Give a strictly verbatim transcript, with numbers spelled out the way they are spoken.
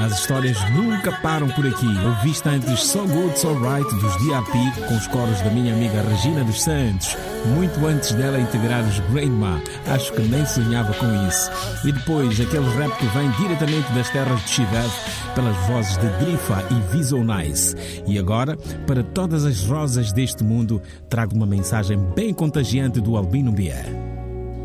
As histórias nunca param por aqui. Ouviste antes So Good, So Right dos D R P com os coros da minha amiga Regina dos Santos, muito antes dela integrar os Grandma. Acho que nem sonhava com isso. E depois aquele rap que vem diretamente das terras de Chivete pelas vozes de Drifa e Visual Nice. E agora, para todas as rosas deste mundo, trago uma mensagem bem contagiante do Albino Bier.